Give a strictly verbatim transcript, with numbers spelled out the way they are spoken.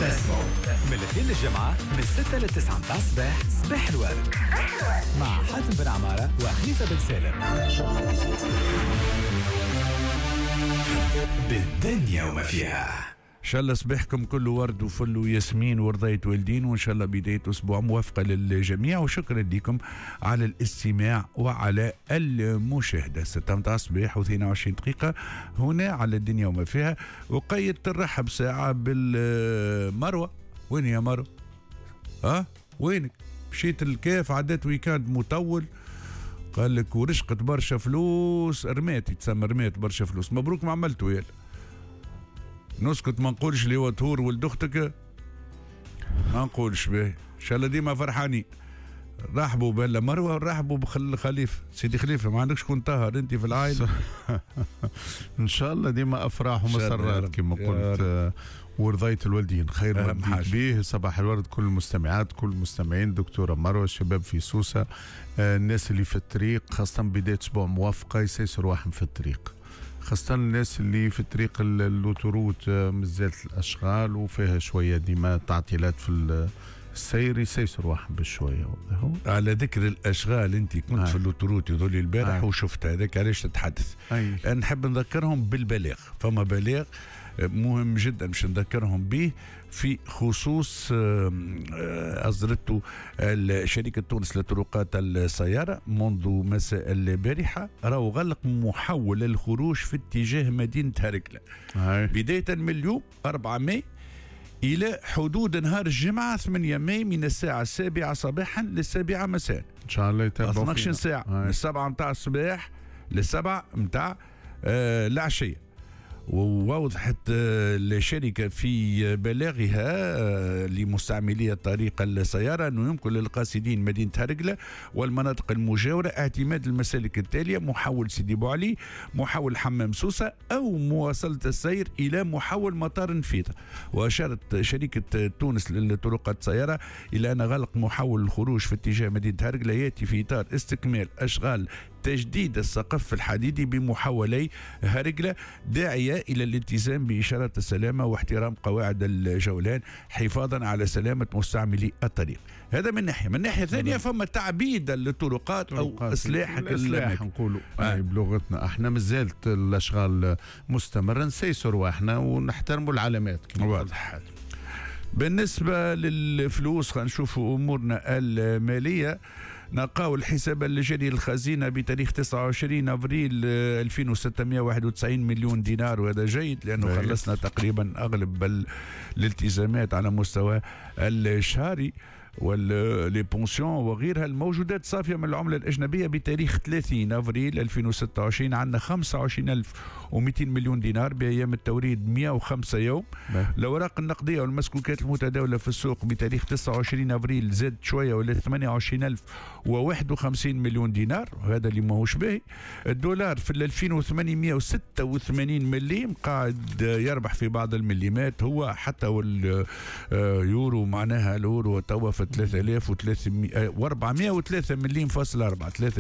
بلاسمو من الاثنين للجمعة من الستة للتسعة متاع الصباح. صباح الورد مع حاتم بن عمارة وخليفة بن سالم. بالدنيا وما فيها. ان شاء الله صباحكم كله ورد وفل وياسمين ورضية والدين، وان شاء الله بداية اسبوع موافقة للجميع، وشكرا لكم على الاستماع وعلى المشاهدة. ستة متاع الصباح واثنين وعشرين دقيقة هنا على الدنيا وما فيها. وقيد ترحب ساعة بالمروة. وين يا مروة؟ ها وينك؟ مشيت الكاف، عدت ويكاند مطول، قال لك ورشقت برشا فلوس، رميت يتسمى رميت برشا فلوس. مبروك ما عملتوا يالا. نسكت ما نقولش لي وتهور ولد اختك، ما نقولش به. ان شاء الله ديما فرحانين. رحبوا بلا مروه ورحبوا بخليفه. سيدي خليفه ما عندكش كون طاهر انت في العائله؟ ان شاء الله ديما افراح ومسرات كما قلت، ورضاية الوالدين خير ما به. صباح الورد كل المستمعات كل المستمعين. دكتوره مروه، الشباب في سوسه، آه الناس اللي في الطريق، خاصه بدايه اسبوع موافقه يسيسوا رواحهم في الطريق، خاصة الناس اللي في طريق اللوتروت مازالت الأشغال وفيها شوية ديما تعطيلات في السير، يسيسوا رواحهم بشوية. على ذكر الأشغال، أنت كنت آه. في اللوتروت يظل البارح آه. وشفت هذاك، علاش تتحدث؟ أنا نحب نذكرهم بالبلاغ. فما بلاغ مهم جدا مش نذكرهم به في خصوص أصدرته شركة تونس لطرقات السيارة منذ مساء البارحة. راهو غلق محول الخروج في اتجاه مدينة هرقلة بداية من اليوم أربعة ماي إلى حدود نهار الجمعة ثمانية ماي من الساعة السابعة صباحا للسابعة مساء. إن شاء الله يتابعوا اثناش ساعة من السبعة متاع الصباح للسبعة متاع آه العشية. ووضحت الشركة في بلاغها لمستعملي طريق السيارة أنه يمكن للقاصدين مدينة هرقلة والمناطق المجاورة اعتماد المسالك التالية: محول سيدي بوعلي، محول حمام سوسة، أو مواصلة السير إلى محول مطار نفيطة. وأشارت شركة تونس للطرقات السيارة إلى أن غلق محول الخروج في اتجاه مدينة هرقلة يأتي في إطار استكمال أشغال تجديد السقف الحديدي بمحولي هرقلة، داعية إلى الالتزام بإشارات السلامة واحترام قواعد الجولان حفاظا على سلامة مستعملي الطريق. هذا من ناحية. من ناحية ثانية فما تعبيد للطرقات أو إصلاح الإصلاح نقولوا آه. بلغتنا احنا مازالت الأشغال مستمرة، نسيسوا رواحنا ونحترموا العلامات. واضح. بالنسبة للفلوس خلينا نشوفوا أمورنا المالية. نلقاو الحساب الجاري للخزينة بتاريخ تسعة وعشرين أفريل ألفين وستمائة وواحد وتسعين مليون دينار، وهذا جيد لأنه خلصنا تقريبا أغلب الالتزامات على مستوى الشهري واللي بونسيون وغيرها. الموجودات صافية من العملة الأجنبية بتاريخ ثلاثين أفريل ألفين وستة وعشرين عندنا خمسة وعشرين ألف ومئتين مليون دينار بأيام التوريد مئة وخمسة يوم. الأوراق النقدية والمسكوكات المتداولة في السوق بتاريخ تسعة وعشرين أفريل زاد شوية ولا ثمانية وعشرين ألف وواحد وخمسين مليون دينار، وهذا اللي ماهوش باهي. الدولار في ألفين وثمانمائة وستة وثمانين مليم قاعد يربح في بعض المليمات، هو حتى واليورو معناها اليورو توا ثلاثة آلاف وأربعمائة وثلاثة مليم فاصل أربعة